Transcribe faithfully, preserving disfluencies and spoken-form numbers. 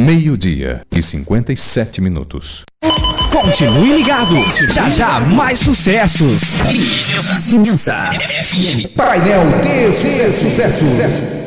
Meio-dia e cinquenta e sete minutos. Continue ligado. Já já mais sucessos. Vizinhança F M. Painel T C Sucesso.